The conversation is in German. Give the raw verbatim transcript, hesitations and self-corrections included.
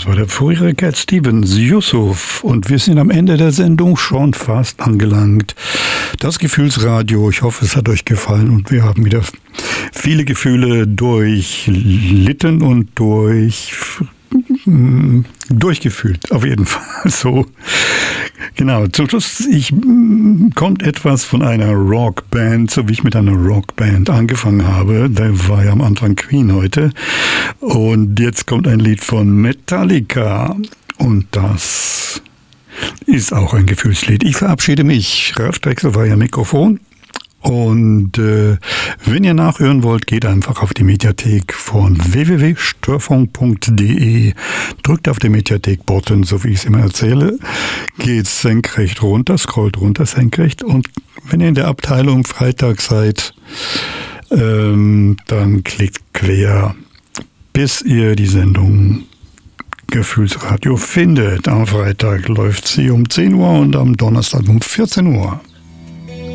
Das war der vorherige Cat Stevens, Yusuf. Und wir sind am Ende der Sendung schon fast angelangt. Das Gefühlsradio, ich hoffe, es hat euch gefallen und wir haben wieder viele Gefühle durchlitten und durch... durchgefühlt, auf jeden Fall. So, genau. Zum Schluss ich, kommt etwas von einer Rockband, so wie ich mit einer Rockband angefangen habe. Da war ja am Anfang Queen heute. Und jetzt kommt ein Lied von Metallica. Und das ist auch ein Gefühlslied. Ich verabschiede mich. Ralf Drechsel war ja Mikrofon. Und äh, wenn ihr nachhören wollt, geht einfach auf die Mediathek von w w w punkt störfunk punkt d e. Drückt auf den Mediathek-Button, so wie ich es immer erzähle. Geht senkrecht runter, scrollt runter senkrecht. Und wenn ihr in der Abteilung Freitag seid, ähm, dann klickt quer, bis ihr die Sendung Gefühlsradio findet. Am Freitag läuft sie um zehn Uhr und am Donnerstag um vierzehn Uhr.